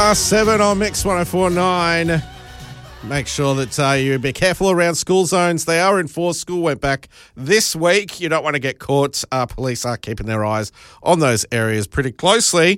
7 on Mix 104.9. Make sure that you be careful around school zones. They are enforced. School went back this week. You don't want to get caught. Police are keeping their eyes on those areas pretty closely.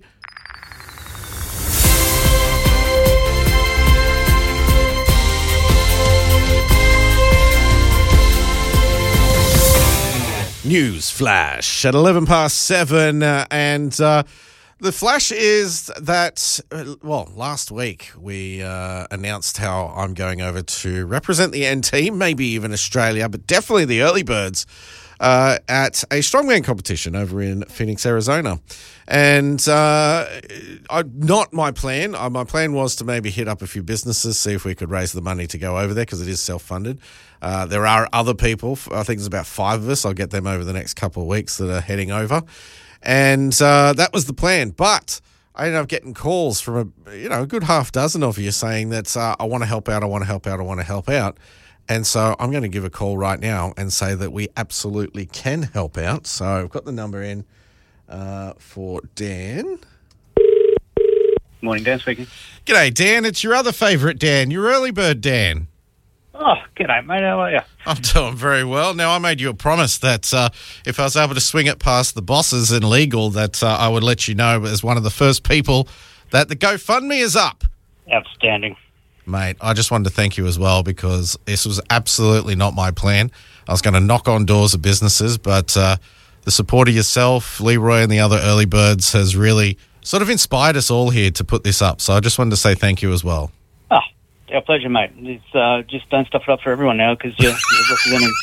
News flash at 7:11, and the flash is that, last week we announced how I'm going over to represent the NT, maybe even Australia, but definitely the early birds at a strongman competition over in Phoenix, Arizona. And not my plan. My plan was to maybe hit up a few businesses, see if we could raise the money to go over there because it is self-funded. There are other people. I think there's about 5 of us. I'll get them over the next couple of weeks that are heading over. And that was the plan. But I ended up getting calls from a good half dozen of you saying that I want to help out, I want to help out, I want to help out. And so I'm going to give a call right now and say that we absolutely can help out. So I've got the number in for Dan. Morning, Dan speaking. G'day, Dan. It's your other favourite Dan, your early bird Dan. Oh, g'day, mate. How are you? I'm doing very well. Now, I made you a promise that if I was able to swing it past the bosses in legal, that I would let you know as one of the first people that the GoFundMe is up. Outstanding. Mate, I just wanted to thank you as well because this was absolutely not my plan. I was going to knock on doors of businesses, but the support of yourself, Leroy, and the other early birds has really sort of inspired us all here to put this up. So I just wanted to say thank you as well. Oh, our pleasure, mate. It's, just don't stuff it up for everyone now because you're representing...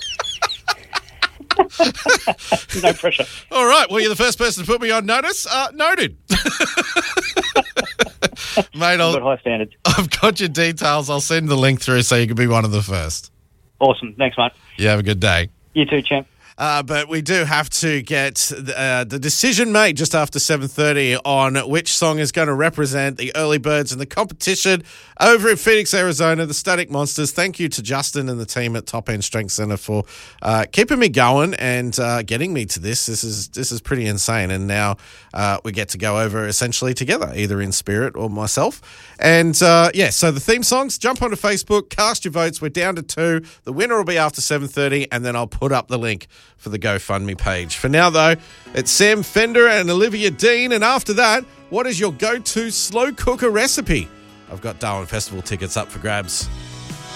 No pressure. All right. Well, you're the first person to put me on notice. Noted. Mate, I've got high standards. I've got your details. I'll send the link through so you can be one of the first. Awesome. Thanks, mate. You have a good day. You too, champ. But we do have to get the decision made just after 7:30 on which song is going to represent the early birds in the competition over in Phoenix, Arizona, the Static Monsters. Thank you to Justin and the team at Top End Strength Center for keeping me going and getting me to this. This is pretty insane. And now we get to go over essentially together, either in spirit or myself. And so the theme songs, jump onto Facebook, cast your votes. We're down to 2. The winner will be after 7:30, and then I'll put up the link for the GoFundMe page. For now, though, it's Sam Fender and Olivia Dean. And after that, what is your go-to slow cooker recipe? I've got Darwin Festival tickets up for grabs.